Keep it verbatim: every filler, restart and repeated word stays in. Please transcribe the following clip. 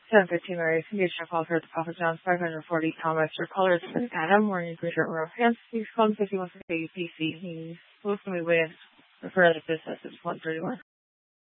seven fifteen Mary, Cindy call for the Papa John's five hundred forty Thomas. Your caller is Adam, morning greater Royal France. Please call me if you want to say P C. He's supposed to be with refer to business. It's one thirty-one.